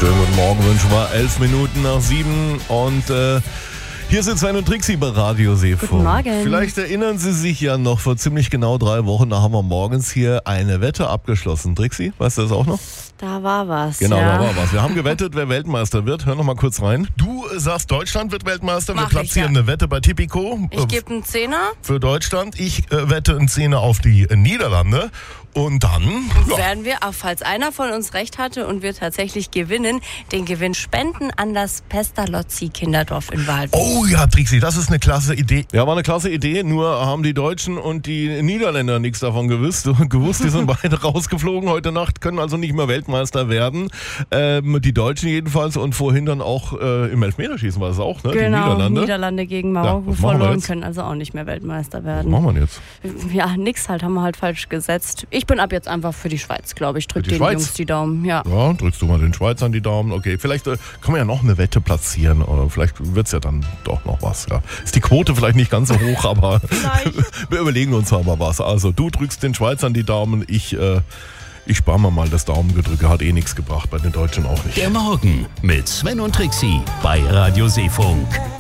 Schönen guten Morgen, wünschen wir 11 Minuten nach 7 und hier sind Sven und Trixi bei Radio Seefunk. Guten Morgen. Vielleicht erinnern Sie sich ja noch, vor ziemlich genau 3 Wochen, da haben wir morgens hier eine Wette abgeschlossen. Trixi, weißt du das auch noch? Da war was. Genau, ja. da war was. Wir haben gewettet, wer Weltmeister wird. Hör noch mal kurz rein. Du sagst, Deutschland wird Weltmeister. Wir platzieren eine Wette bei Tipico. Ich gebe einen Zehner. Für Deutschland. Ich wette einen Zehner auf die Niederlande. Und dann Werden wir, auch falls einer von uns recht hatte und wir tatsächlich gewinnen, den Gewinn spenden an das Pestalozzi-Kinderdorf in Waldburg. Oh ja, Trixi, das ist eine klasse Idee. Ja, war eine klasse Idee, nur haben die Deutschen und die Niederländer nichts davon gewusst. Die sind beide rausgeflogen heute Nacht, können also nicht mehr Weltmeister werden. Die Deutschen jedenfalls und vorhin dann auch im Elfmeterschießen war es auch, ne? Genau, Die Niederlande gegen Marokko verloren, können also auch nicht mehr Weltmeister werden. Was machen wir jetzt? Ja, nix halt, haben wir halt falsch gesetzt. Ich bin ab jetzt einfach für die Schweiz, glaube ich. Drück den Schweiz? Jungs die Daumen, ja. Ja, drückst du mal den Schweizern die Daumen. Okay, vielleicht können wir ja noch eine Wette platzieren. Oder vielleicht wird es ja dann doch noch was. Ja. Ist die Quote vielleicht nicht ganz so hoch, aber wir überlegen uns aber was. Also du drückst den Schweizern die Daumen, ich spare mir mal das Daumengedrücke, hat nichts gebracht, bei den Deutschen auch nicht. Der Morgen mit Sven und Trixi bei Radio Seefunk.